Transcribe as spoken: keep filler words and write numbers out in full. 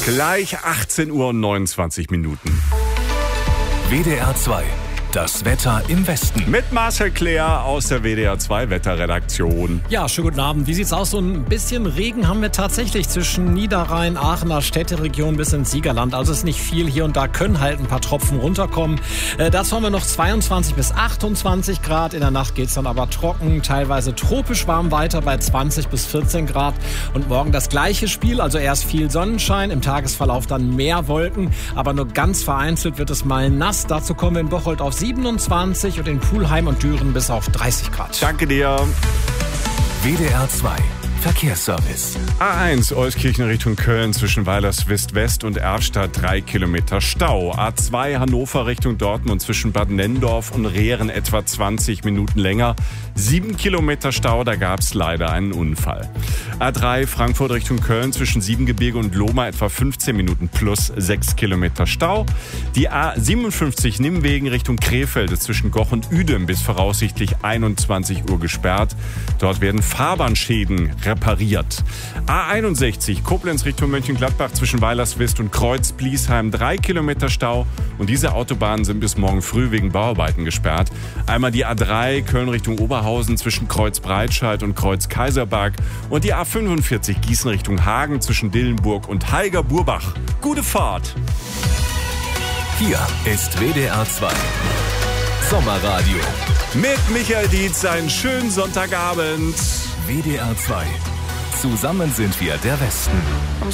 Gleich achtzehn Uhr und neunundzwanzig Minuten. W D R zwei. Das Wetter im Westen. Mit Marcel Claire aus der W D R zwei Wetterredaktion. Ja, schönen guten Abend. Wie sieht's aus? So ein bisschen Regen haben wir tatsächlich zwischen Niederrhein, Aachener Städteregion bis ins Siegerland. Also ist nicht viel. Hier und da können halt ein paar Tropfen runterkommen. Äh, dazu haben wir noch zweiundzwanzig bis achtundzwanzig Grad. In der Nacht geht's dann aber trocken, teilweise tropisch warm weiter bei zwanzig bis vierzehn Grad. Und morgen das gleiche Spiel, also erst viel Sonnenschein, im Tagesverlauf dann mehr Wolken. Aber nur ganz vereinzelt wird es mal nass. Dazu kommen wir in Bocholt auf siebenundzwanzig und in Pulheim und Düren bis auf dreißig Grad. Danke dir. W D R zwei. Verkehrsservice. A eins Euskirchen Richtung Köln zwischen Weilerswist West und Erftstadt drei Kilometer Stau. A zwei Hannover Richtung Dortmund zwischen Bad Nenndorf und Rehren etwa zwanzig Minuten länger. sieben Kilometer Stau, da gab es leider einen Unfall. A drei Frankfurt Richtung Köln zwischen Siebengebirge und Lohmar etwa fünfzehn Minuten plus sechs Kilometer Stau. Die A siebenundfünfzig Nimwegen Richtung Krefeld zwischen Goch und Uedem bis voraussichtlich einundzwanzig Uhr gesperrt. Dort werden Fahrbahnschäden repariert. A einundsechzig Koblenz Richtung Mönchengladbach zwischen Weilerswist und Kreuz-Bliesheim drei Kilometer Stau. Und diese Autobahnen sind bis morgen früh wegen Bauarbeiten gesperrt. Einmal die A drei Köln Richtung Oberhausen zwischen Kreuz-Breitscheid und Kreuz-Kaiserberg. Und die A fünfundvierzig Gießen Richtung Hagen zwischen Dillenburg und Heiger-Burbach. Gute Fahrt! Hier ist W D R zwei. Sommerradio. Mit Michael Dietz, einen schönen Sonntagabend. W D R zwei. Zusammen sind wir der Westen.